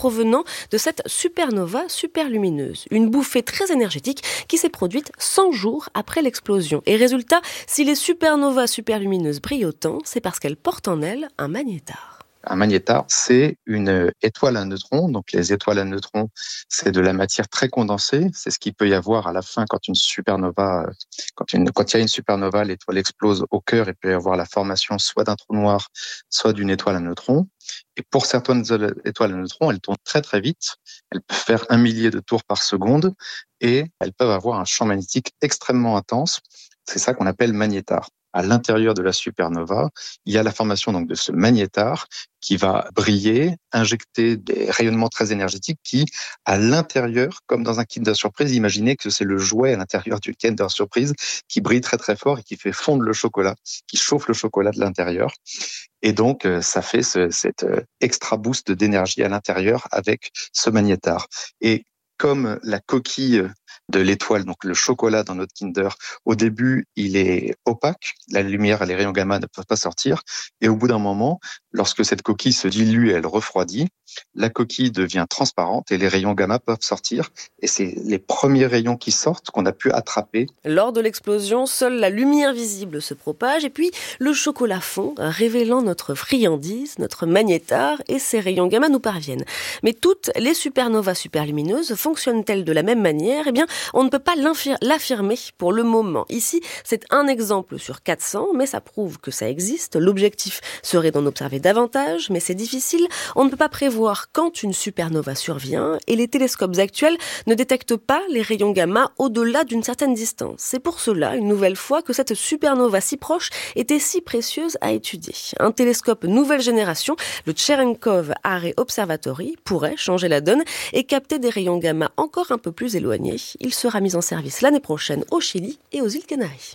provenant de cette supernova superlumineuse. Une bouffée très énergétique qui s'est produite 100 jours après l'explosion. Et résultat, si les supernovas superlumineuses brillent autant, c'est parce qu'elles portent en elles un magnétar. Un magnétar, c'est une étoile à neutrons. Donc, les étoiles à neutrons, c'est de la matière très condensée. C'est ce qu'il peut y avoir à la fin quand une supernova, quand il y a une supernova, l'étoile explose au cœur. Il peut y avoir la formation soit d'un trou noir, soit d'une étoile à neutrons. Et pour certaines étoiles à neutrons, elles tournent très très vite. Elles peuvent faire 1 millier de tours par seconde et elles peuvent avoir un champ magnétique extrêmement intense. C'est ça qu'on appelle magnétar. À l'intérieur de la supernova, il y a la formation donc de ce magnétar qui va briller, injecter des rayonnements très énergétiques qui, à l'intérieur, comme dans un Kinder Surprise, imaginez que c'est le jouet à l'intérieur du Kinder Surprise qui brille très très fort et qui fait fondre le chocolat, qui chauffe le chocolat de l'intérieur. Et donc, ça fait cet extra boost d'énergie à l'intérieur avec ce magnétar. Et comme la coquille de l'étoile, donc le chocolat dans notre Kinder, au début, il est opaque, la lumière et les rayons gamma ne peuvent pas sortir, et au bout d'un moment, lorsque cette coquille se dilue et elle refroidit, la coquille devient transparente et les rayons gamma peuvent sortir, et c'est les premiers rayons qui sortent qu'on a pu attraper. Lors de l'explosion, seule la lumière visible se propage, et puis le chocolat fond, révélant notre friandise, notre magnétar, et ces rayons gamma nous parviennent. Mais toutes les supernovas superlumineuses fonctionnent-elles de la même manière ? Eh bien, on ne peut pas l'affirmer pour le moment. Ici, c'est un exemple sur 400, mais ça prouve que ça existe. L'objectif serait d'en observer davantage, mais c'est difficile. On ne peut pas prévoir quand une supernova survient, et les télescopes actuels ne détectent pas les rayons gamma au-delà d'une certaine distance. C'est pour cela, une nouvelle fois, que cette supernova si proche était si précieuse à étudier. Un télescope nouvelle génération, le Cherenkov Array Observatory, pourrait changer la donne et capter des rayons gamma encore un peu plus éloignés. Il sera mis en service l'année prochaine au Chili et aux îles Canaries.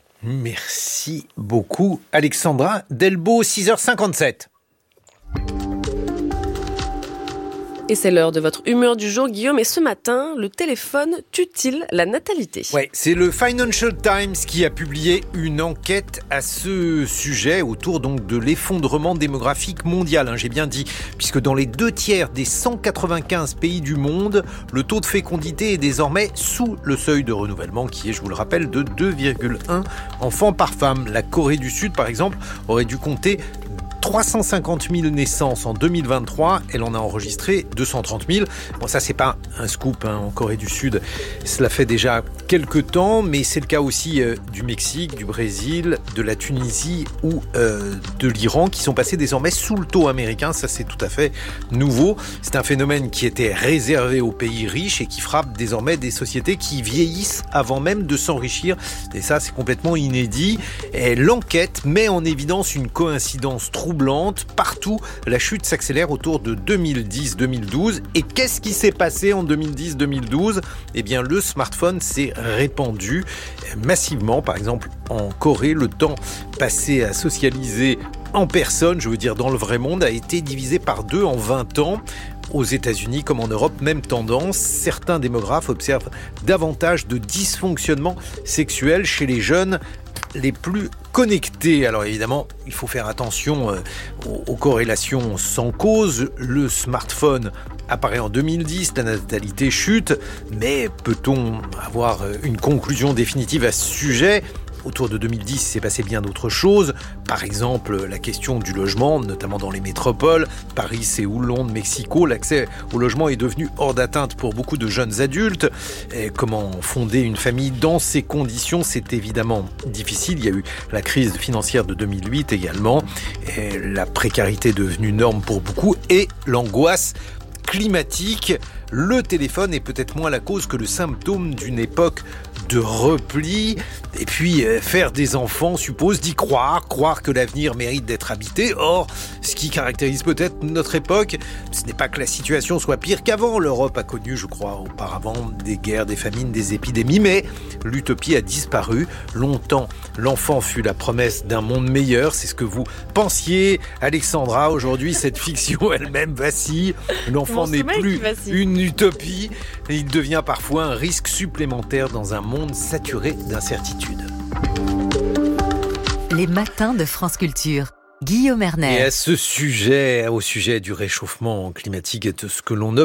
Merci beaucoup Alexandra Delbo, 6h57. Et c'est l'heure de votre humeur du jour, Guillaume. Et ce matin, le téléphone tue-t-il la natalité ? Ouais, c'est le Financial Times qui a publié une enquête à ce sujet autour donc de l'effondrement démographique mondial. J'ai bien dit, puisque dans les 2/3 des 195 pays du monde, le taux de fécondité est désormais sous le seuil de renouvellement qui est, je vous le rappelle, de 2,1 enfants par femme. La Corée du Sud, par exemple, aurait dû compter 350 000 naissances en 2023, elle en a enregistré 230 000. Bon, ça, c'est pas un scoop en Corée du Sud. Cela fait déjà quelques temps, mais c'est le cas aussi du Mexique, du Brésil, de la Tunisie ou de l'Iran, qui sont passés désormais sous le taux américain. Ça, c'est tout à fait nouveau. C'est un phénomène qui était réservé aux pays riches et qui frappe désormais des sociétés qui vieillissent avant même de s'enrichir. Et ça, c'est complètement inédit. Et l'enquête met en évidence une coïncidence troublante. Partout, la chute s'accélère autour de 2010-2012. Et qu'est-ce qui s'est passé en 2010-2012 ? Eh bien, le smartphone s'est répandu massivement. Par exemple, en Corée, le temps passé à socialiser en personne, je veux dire dans le vrai monde, a été divisé par 2 en 20 ans. Aux États-Unis comme en Europe, même tendance. Certains démographes observent davantage de dysfonctionnement sexuel chez les jeunes les plus connectés. Alors évidemment, il faut faire attention aux corrélations sans cause. Le smartphone apparaît en 2010, la natalité chute, mais peut-on avoir une conclusion définitive à ce sujet ? Autour de 2010, il s'est passé bien d'autres choses. Par exemple, la question du logement, notamment dans les métropoles. Paris, Séoul, Londres, Mexico. L'accès au logement est devenu hors d'atteinte pour beaucoup de jeunes adultes. Et comment fonder une famille dans ces conditions ? C'est évidemment difficile. Il y a eu la crise financière de 2008 également. Et la précarité est devenue norme pour beaucoup. Et l'angoisse climatique. Le téléphone est peut-être moins la cause que le symptôme d'une époque de repli. Et puis, faire des enfants suppose d'y croire que l'avenir mérite d'être habité. Or, ce qui caractérise peut-être notre époque, ce n'est pas que la situation soit pire qu'avant. L'Europe a connu, je crois, auparavant des guerres, des famines, des épidémies, mais l'utopie a disparu. Longtemps, l'enfant fut la promesse d'un monde meilleur. C'est ce que vous pensiez, Alexandra. Aujourd'hui, cette fiction elle-même vacille. L'enfant n'est plus une utopie. Et il devient parfois un risque supplémentaire dans un monde saturé d'incertitudes. Les matins de France Culture. Guillaume Erner. Et à ce sujet, au sujet du réchauffement climatique et de ce que l'on observe,